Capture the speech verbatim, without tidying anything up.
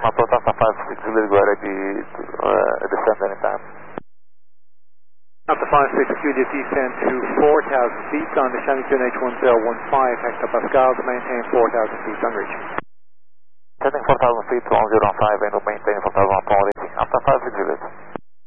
on approach Alpha five six Juliet, go ready to uh, descend anytime. Alpha five six Juliet, descend to four thousand feet on the Shannon H one zero one five hectopascals, maintain four thousand feet on reach. Descending four thousand feet to one zero one five and will maintain four thousand upon reaching Alpha five six Juliet.